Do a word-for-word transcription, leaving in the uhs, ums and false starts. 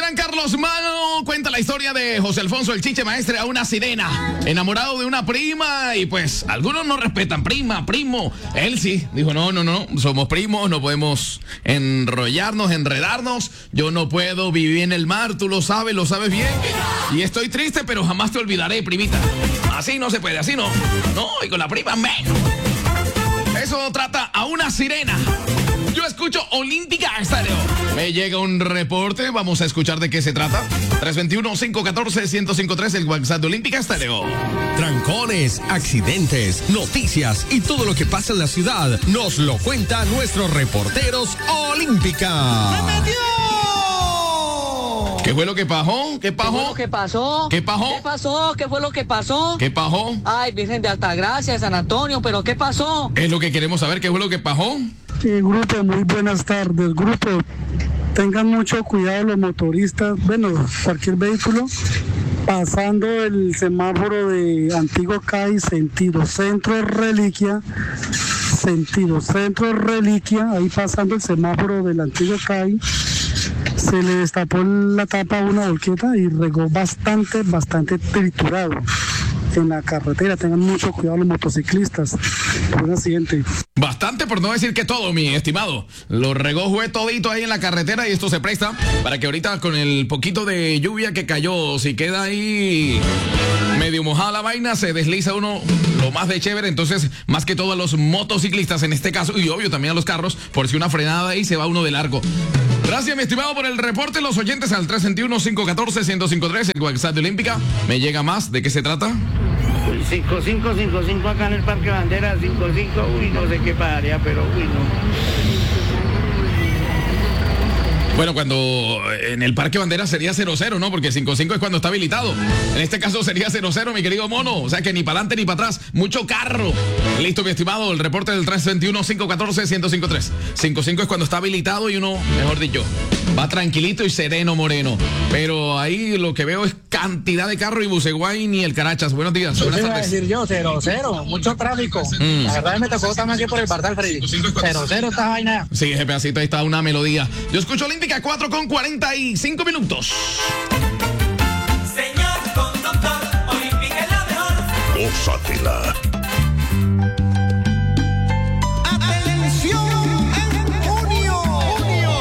gran Carlos Mano cuenta la historia de José Alfonso el Chiche Maestre a una sirena, enamorado de una prima, y pues algunos no respetan prima, primo. Él sí, dijo no, no, no, somos primos, no podemos enrollarnos, enredarnos, yo no puedo vivir en el mar, tú lo sabes, lo sabes bien, y estoy triste, pero jamás te olvidaré, primita. Así no se puede, así no, no, y con la prima menos. Eso trata a una sirena. Yo escucho Olímpica Estéreo. Me llega un reporte, vamos a escuchar de qué se trata. tres dos uno, cinco uno cuatro, uno cero cinco tres, el WhatsApp de Olímpica Estéreo. Trancones, accidentes, noticias y todo lo que pasa en la ciudad nos lo cuentan nuestros reporteros Olímpica. ¡Me metió! ¿Qué fue lo que pasó? ¿Qué pasó? ¿Qué pasó? ¿Qué pasó? ¿Qué pasó? ¿Qué fue lo que pasó? ¿Qué pasó? Ay, Virgen de Altagracia, San Antonio, ¿pero qué pasó? Es lo que queremos saber, ¿qué fue lo que pasó? Sí, grupo, muy buenas tardes. Grupo, tengan mucho cuidado los motoristas, bueno, cualquier vehículo, pasando el semáforo de Antiguo Cali, sentido Centro Reliquia, sentido Centro Reliquia, ahí pasando el semáforo del Antiguo Cali, se le destapó la tapa a una volqueta y regó bastante, bastante triturado en la carretera. Tengan mucho cuidado los motociclistas por un accidente. Bastante, por no decir que todo, mi estimado. Lo regó fue todito ahí en la carretera, y esto se presta para que ahorita con el poquito de lluvia que cayó, si queda ahí medio mojada la vaina, se desliza uno lo más de chévere. Entonces, más que todo a los motociclistas en este caso, y obvio también a los carros, por si una frenada ahí se va uno de largo. Gracias, mi estimado, por el reporte. Los oyentes al tres dos uno, cinco uno cuatro, uno cero cinco tres, el WhatsApp de Olímpica. ¿Me llega más? ¿De qué se trata? cinco cinco cinco cinco acá en el Parque Bandera, cinco cinco, uy, no sé qué pagaría, pero uy, no. Bueno, cuando en el Parque Bandera sería cero cero, ¿no? Porque cinco cinco es cuando está habilitado. En este caso sería cero cero, mi querido mono. O sea que ni para adelante ni para atrás. Mucho carro. Listo, mi estimado. El reporte del tres dos uno, cinco uno cuatro, uno cero cinco tres. cinco cinco es cuando está habilitado y uno, mejor dicho, va tranquilito y sereno, moreno. Pero ahí lo que veo es cantidad de carro, y Buceguay ni el Carachas. Buenos días. Buenas iba a tardes. decir yo, cero cero, mucho tráfico. Mm. La verdad me tocó estar más que por el Bardal, Freddy. Cero cero esta vaina. Sí, ese pedacito ahí está una melodía. Yo escucho Olímpica cuatro con cuarenta y cinco minutos. Señor conductor, Olímpica es la mejor. Gózatela.